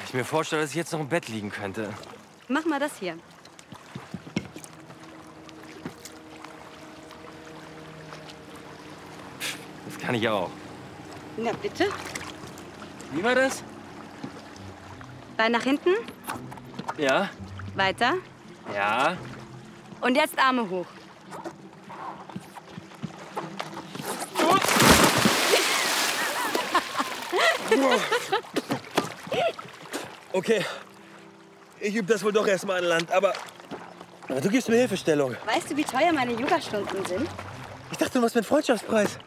Ich mir vorstelle, dass ich jetzt noch im Bett liegen könnte. Mach mal das hier. Das kann ich auch. Na bitte. Wie war das? Bein nach hinten. Ja? Weiter. Ja? Und jetzt Arme hoch. Okay. Ich übe das wohl doch erstmal an Land, aber du gibst mir Hilfestellung. Weißt du, wie teuer meine Yogastunden sind? Ich dachte, du machst mir einen Freundschaftspreis.